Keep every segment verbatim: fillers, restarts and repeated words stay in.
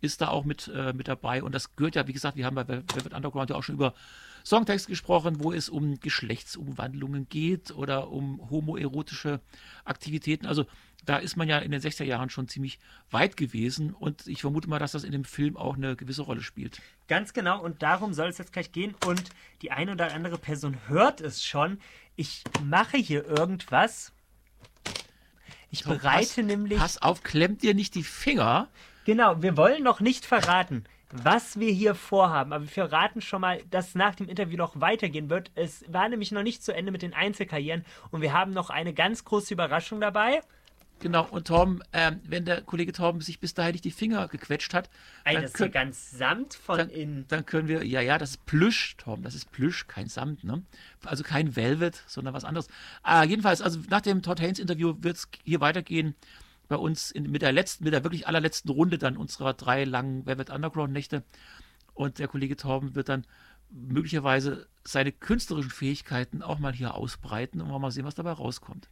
ist da auch mit, äh, mit dabei. Und das gehört ja, wie gesagt, wir haben bei Velvet Underground ja auch schon über Songtext gesprochen, wo es um Geschlechtsumwandlungen geht oder um homoerotische Aktivitäten. Also da ist man ja in den sechziger Jahren schon ziemlich weit gewesen und ich vermute mal, dass das in dem Film auch eine gewisse Rolle spielt. Ganz genau, und darum soll es jetzt gleich gehen und die eine oder andere Person hört es schon. Ich mache hier irgendwas. Ich So, bereite pass, nämlich... Pass auf, klemmt dir nicht die Finger. Genau, wir wollen noch nicht verraten, was wir hier vorhaben, aber wir verraten schon mal, dass nach dem Interview noch weitergehen wird. Es war nämlich noch nicht zu Ende mit den Einzelkarrieren und wir haben noch eine ganz große Überraschung dabei. Genau, und Torben, ähm, wenn der Kollege Torben sich bis dahin nicht die Finger gequetscht hat, Ey, dann, das ist können, ja ganz Samt von dann, innen. dann können wir, ja, ja, das ist Plüsch, Torben, das ist Plüsch, kein Samt, ne? Also kein Velvet, sondern was anderes. Ah, jedenfalls, also nach dem Todd Haynes Interview wird es hier weitergehen bei uns in, mit der letzten, mit der wirklich allerletzten Runde dann unserer drei langen Velvet Underground Nächte. Und der Kollege Torben wird dann möglicherweise seine künstlerischen Fähigkeiten auch mal hier ausbreiten und mal sehen, was dabei rauskommt.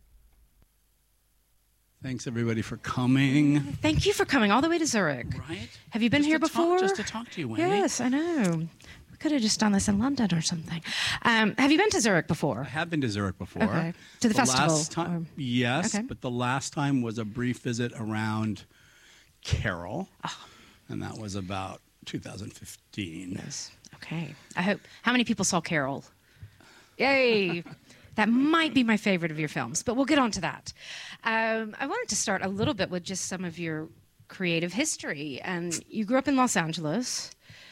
Thanks everybody for coming. Thank you for coming all the way to Zurich. Right? Have you been Just here to talk- before? just to talk to you, Wendy. Yes, I know. We could have just done this in London or something. Um, have you been to Zurich before? I have been to Zurich before. Okay. To the festival, Last time, or- yes, Okay. but the last time was a brief visit around Carol, Ah. and that was about two thousand fifteen. Yes. Okay. I hope. How many people saw Carol? Yay! That might be my favorite of your films, but we'll get on to that. Um, I wanted to start a little bit with just some of your creative history. And you grew up in Los Angeles.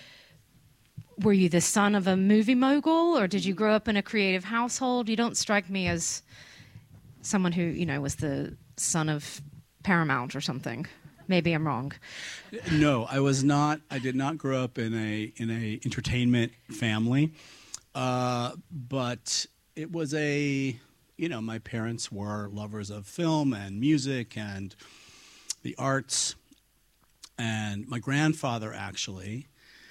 Were you the son of a movie mogul, or did you grow up in a creative household? You don't strike me as someone who, you know, was the son of Paramount or something. Maybe I'm wrong. No, I was not. I did not grow up in a in a entertainment family, uh, but it was a. You know, my parents were lovers of film and music and the arts, and my grandfather actually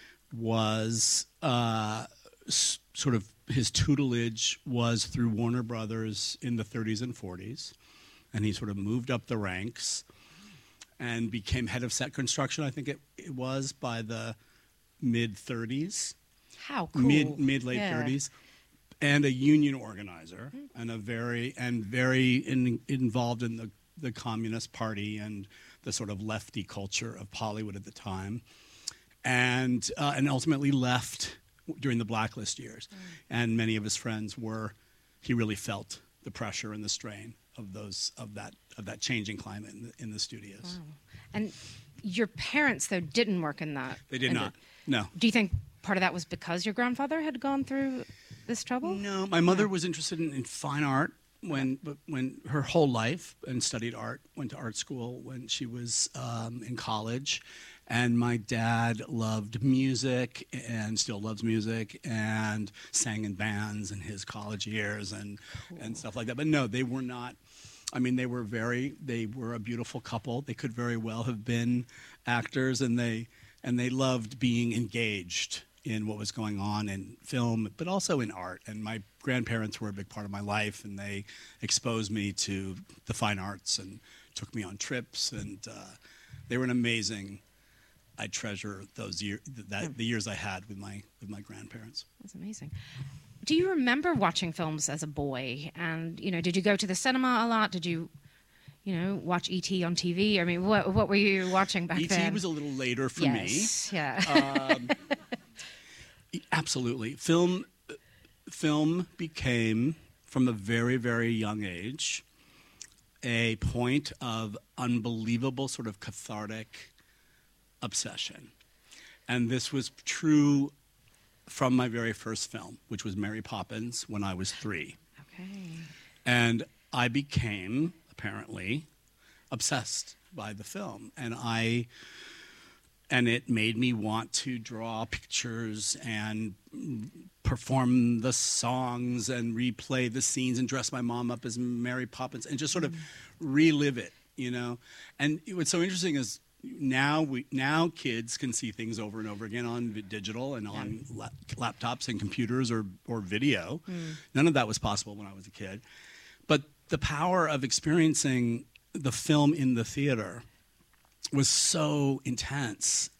was uh, s- sort of his tutelage was through Warner Brothers in the thirties and forties, and he sort of moved up the ranks and became head of set construction. I think it, it was by the mid thirties, How cool. mid mid late Yeah. thirties, and a union organizer, and a very and very in, involved in the the Communist Party and the sort of lefty culture of Hollywood at the time, and uh, and ultimately left during the Blacklist years. Mm. And many of his friends were, he really felt the pressure and the strain of those of that of that changing climate in the, in the studios. Wow. And your parents, though, didn't work in that. They did in not. it. No. Do you think part of that was because your grandfather had gone through this trouble? No, my mother was interested in, in fine art when but when her whole life and studied art. Went to art school when she was um, in college, and my dad loved music and still loves music and sang in bands in his college years and and stuff like that. But no, they were not. I mean, they were very. They were a beautiful couple. They could very well have been actors, and they and they loved being engaged in what was going on in film, but also in art. And my grandparents were a big part of my life, and they exposed me to the fine arts and took me on trips, and uh, they were an amazing. I treasure those years, that the years I had with my with my grandparents. That's amazing. Do you remember watching films as a boy? And you know, did you go to the cinema a lot? Did you, you know, watch E T on T V? I mean, what what were you watching back E T then? was a little later for yes, me. Yeah. Um, absolutely, film film became from a very very young age a point of unbelievable sort of cathartic obsession, and this was true from my very first film, which was Mary Poppins, when I was three. Okay. And I became, apparently, obsessed by the film. And I and it made me want to draw pictures and perform the songs and replay the scenes and dress my mom up as Mary Poppins and just sort of relive it, you know. And what's so interesting is now we now kids can see things over and over again on vi- digital and on la- laptops and computers or or video. Mm. None of that was possible when I was a kid. But the power of experiencing the film in the theater was so intense